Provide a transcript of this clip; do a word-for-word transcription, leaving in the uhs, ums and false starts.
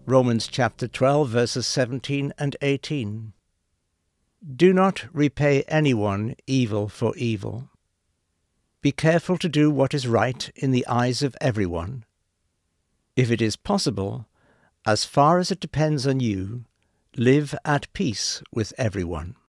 Romans chapter twelve, verses seventeen and eighteen. Do not repay anyone evil for evil. Be careful to do what is right in the eyes of everyone. If it is possible, as far as it depends on you, live at peace with everyone.